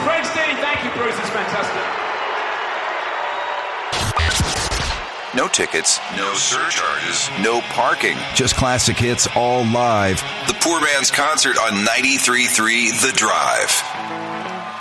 Springsteen. Thank you, Bruce. It's fantastic. No tickets, no surcharges, no parking. Just classic hits all live. The Poor Man's Concert on 93.3 The Drive.